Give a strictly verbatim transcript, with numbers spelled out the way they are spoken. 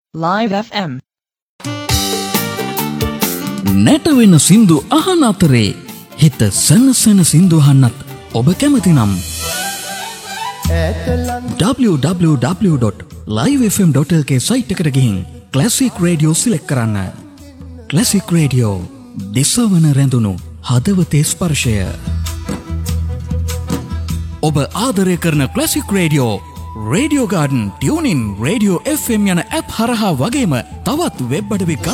Live F M. නැටවෙන සින්දු අහන අතරේ හිත සනසන සින්දු අහන්නත් ඔබ කැමති නම් w w w dot live f m dot l k site එකට ගිහින් Classic Radio සිලෙක්ට් කරන්න. Classic Radio දිසවන රැඳුණු හදවතේ ස්පර්ශය. ඔබ ආදරය කරන Classic Radio, Radio Garden, TuneIn, Radio F M යන ඇප් හරහා වගේම තවත් වෙබ් අඩවි